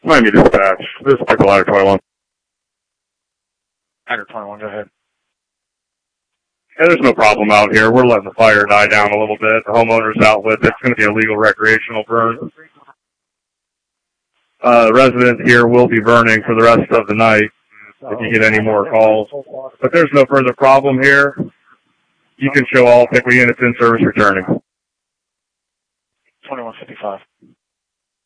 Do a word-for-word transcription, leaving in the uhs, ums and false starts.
Miami Dispatch. This is Pickle Ladder twenty-one. Ladder twenty-one, go ahead. Yeah, there's no problem out here. We're letting the fire die down a little bit. The homeowner's out with it. It's going to be a legal recreational burn. Uh, residents here will be burning for the rest of the night if you get any more calls. But there's no further problem here. You can show all Pickle units in service returning. twenty-one fifty-five.